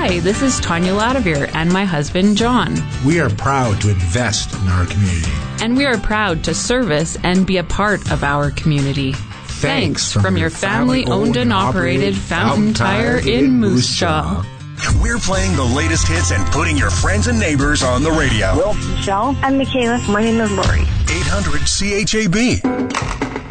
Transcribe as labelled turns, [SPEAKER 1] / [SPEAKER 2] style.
[SPEAKER 1] Hi, this is Tanya Ladavere and my husband, John.
[SPEAKER 2] We are proud to invest in our community.
[SPEAKER 1] And we are proud to service and be a part of our community. Thanks from your family-owned and operated Fountain Tire in Moose Jaw.
[SPEAKER 3] We're playing the latest hits and putting your friends and neighbors on the radio.
[SPEAKER 4] Will, Michelle, and Michaela. My name is Lori.
[SPEAKER 3] 800 CHAB.